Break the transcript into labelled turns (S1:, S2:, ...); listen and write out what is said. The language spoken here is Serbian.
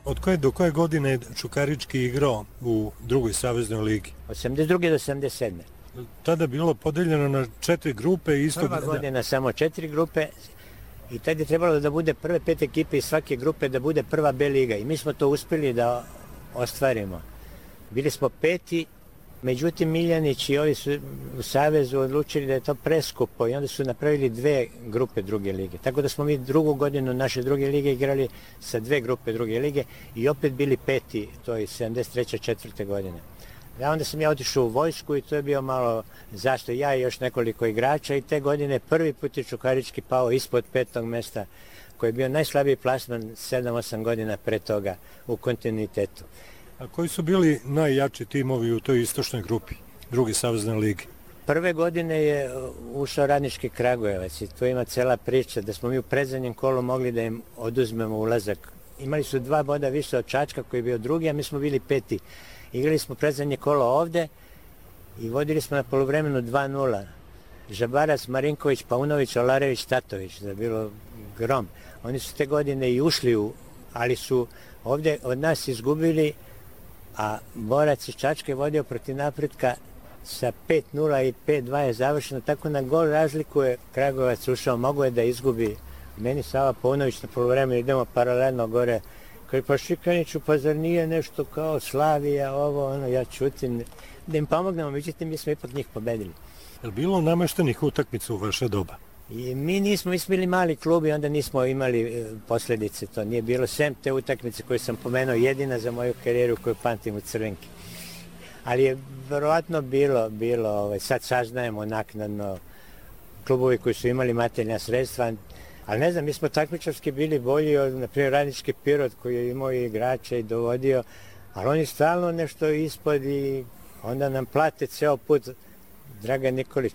S1: Od koje do koje godine je Čukarički igrao u drugoj saveznoj ligi?
S2: 82. do 77.
S1: Tada bilo podeljeno na 4 grupe.
S2: Prva godina samo 4 grupe i tad je trebalo da bude prve 5 ekipe iz svake grupe da bude prva B liga i mi smo to uspjeli da ostvarimo. Bili smo 5. Međutim, Miljanić i ovi su u Savezu odlučili da je to preskupo i onda su napravili 2 grupe druge lige. Tako da smo mi drugu godinu naše druge lige igrali sa 2 grupe druge lige i opet bili 5. to je 73. 4. godine. Onda sam ja otišao u vojsku i to je bio malo zašto ja i još nekoliko igrača i te godine prvi put je Čukarički pao ispod 5. mjesta koji je bio najslabiji plasman 7-8 godina pre toga u kontinuitetu.
S1: A koji su bili najjači timovi u toj istočnoj grupi, druge savezne lige?
S2: Prve godine je ušao Radnički Kragujevac i tu ima cela priča da smo mi u predzadnjem kolu mogli da im oduzmemo ulazak. Imali su 2 boda više od Čačka koji je bio drugi, a mi smo bili 5. Igrali smo predzadnje kolo ovde i vodili smo na poluvremenu 2-0. Žabarac, Marinković, Paunović, Olarević, Tatović, da je bilo grom. Oni su te godine i ušli ali su ovde od nas izgubili, a Borac iz Čačka je vodio protiv Napretka sa 5-0 i 5-2 je završeno, tako na gol razliku je Kragujevac ušao, mogo je da izgubi. Meni Sava Paunović na poluvremenu idemo paralelno gore, koji pa Šikaniću, pa zar nije nešto kao Slavija, ovo, ono, ja čutim, da im pomognemo, međutim, mi smo ipak njih pobedili.
S1: Je li bilo nameštenih utakmica u vaše doba?
S2: I mi smo bili mali klub i onda nismo imali posljedice, to nije bilo sem te utakmice koje sam pomenuo, jedina za moju karijeru koju pamtim u Crvenki. Ali je verovatno bilo, sad saznajemo naknadno klubovi koji su imali materijalna sredstva, ali ne znam, mi smo takmičarski bili bolji od, na primjer, Radnički Pirot koji je imao i igrače i dovodio, ali oni stalno nešto ispod i onda nam plate ceo put. Dragan Nikolić,